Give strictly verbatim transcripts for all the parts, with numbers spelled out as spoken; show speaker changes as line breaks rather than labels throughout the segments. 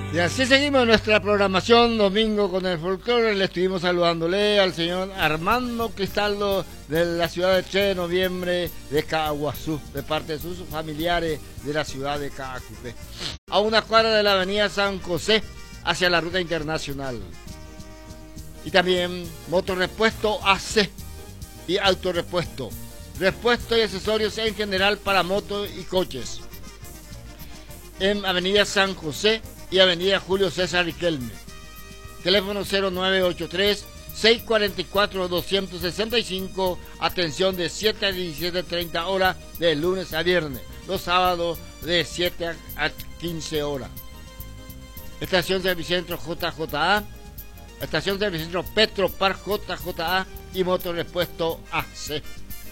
Y así seguimos nuestra programación domingo con el folclore. Le estuvimos saludándole al señor Armando Cristaldo de la ciudad de tres de noviembre de Caaguazú, de parte de sus familiares de la ciudad de Caacupé, a una cuadra de la avenida San José hacia la ruta internacional. Y también motorrepuesto A C y autorepuesto, repuesto y accesorios en general para motos y coches, en avenida San José y avenida Julio César Riquelme. Teléfono cero nueve ocho tres, seis cuatro cuatro, dos seis cinco, atención de siete a diecisiete treinta horas de lunes a viernes, los sábados de siete a quince horas. Estación Servicentro J J A, Estación Servicentro Petropar J J A y Motorrepuesto A C.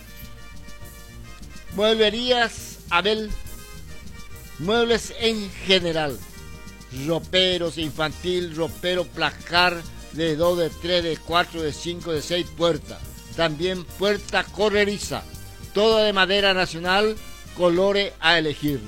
Mueblerías Abel, muebles en general, roperos infantil, ropero placar de dos, de tres, de cuatro, de cinco, de seis puertas. También puerta correriza, toda de madera nacional, colores a elegir.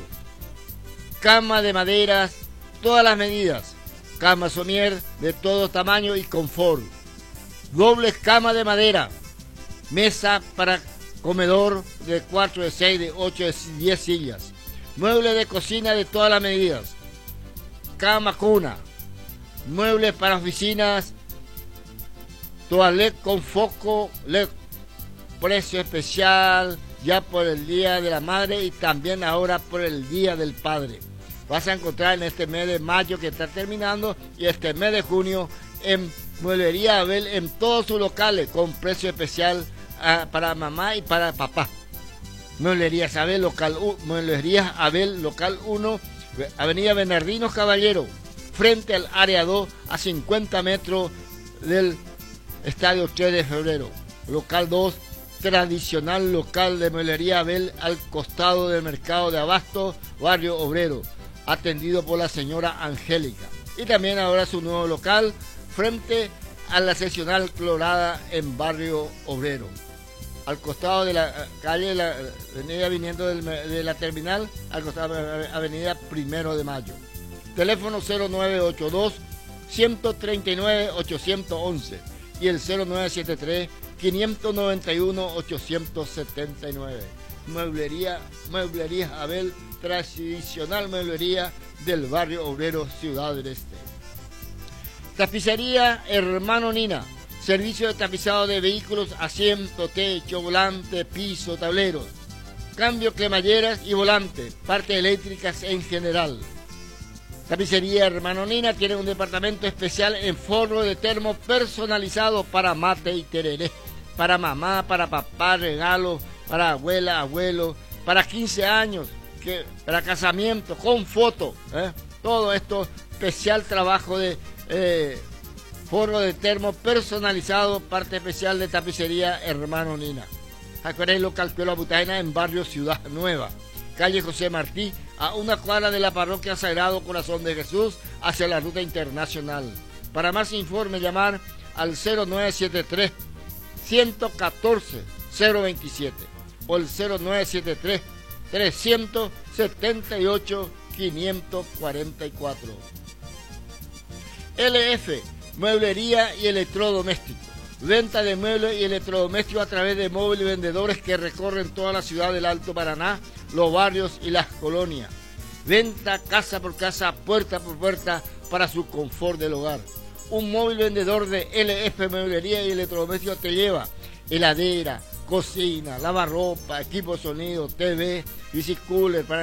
Cama de maderas, todas las medidas. Cama somier de todo tamaño y confort. Dobles cama de madera. Mesa para comedor de cuatro, de seis, de ocho, de diez sillas. Mueble de cocina de todas las medidas. Cama cuna, muebles para oficinas, toilet con foco, L E D, precio especial ya por el Día de la Madre y también ahora por el Día del Padre. Vas a encontrar en este mes de mayo que está terminando y este mes de junio en Mueblería Abel en todos sus locales con precio especial uh, para mamá y para papá. Mueblerías Abel local, uh, Mueblerías Abel local uno, avenida Bernardino Caballero, frente al área dos, a cincuenta metros del estadio tres de febrero. Local dos, tradicional local de Mueblería Abel al costado del mercado de Abasto, barrio Obrero, atendido por la señora Angélica. Y también ahora su nuevo local, frente a la seccional Clorada en barrio Obrero, al costado de la calle, la avenida viniendo del, de la terminal, al costado de la avenida Primero de Mayo. Teléfono cero nueve ocho dos, uno tres nueve, ocho uno uno y el cero nueve siete tres, cinco nueve uno, ocho siete nueve. Mueblería, Mueblería Abel, tradicional mueblería del barrio Obrero, Ciudad del Este. Tapicería Hermano Nina, servicio de tapizado de vehículos, asiento, techo, volante, piso, tableros, cambio cremalleras y volante, partes eléctricas en general. Tapicería Hermano Nina tiene un departamento especial en forro de termo personalizado para mate y tereré, para mamá, para papá, regalo, para abuela, abuelo, para quince años, que, para casamiento, con foto, ¿eh? Todo esto, especial trabajo de eh, forro de termo personalizado, parte especial de tapicería Hermano Nina. Acuérdense local Piola Butaina en barrio Ciudad Nueva, calle José Martí, a una cuadra de la parroquia Sagrado Corazón de Jesús, hacia la ruta internacional. Para más informe, llamar al cero nueve siete tres, uno uno cuatro, cero veintisiete o el cero nueve siete tres, tres siete ocho, cinco cuatro cuatro. L F, Mueblería y Electrodoméstico. Venta de muebles y electrodomésticos a través de móviles y vendedores que recorren toda la ciudad del Alto Paraná, los barrios y las colonias. Venta casa por casa, puerta por puerta, para su confort del hogar. Un móvil vendedor de L F Mueblería y Electrodomésticos te lleva heladera, cocina, lavarropa, equipo de sonido, T V, bicicooler para